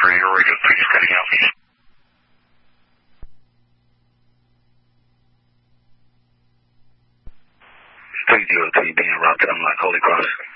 operator, radio 3 is cutting out, please. Three zero three being routed on like Holy Cross.